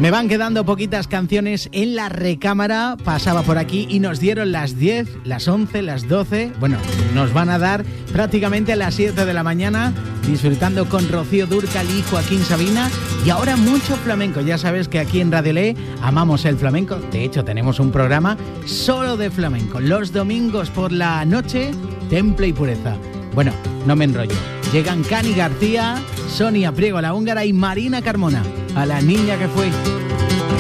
Me van quedando poquitas canciones en la recámara. Pasaba por aquí y nos dieron las 10, las 11, las 12. Bueno, nos van a dar prácticamente a las 7 de la mañana, disfrutando con Rocío Dúrcal y Joaquín Sabina. Y ahora mucho flamenco. Ya sabes que aquí en Radio Le amamos el flamenco. De hecho, tenemos un programa solo de flamenco. Los domingos por la noche, Temple y Pureza. Bueno, no me enrollo. Llegan Cani García, Sonia Priego la húngara y Marina Carmona, a la niña que fue.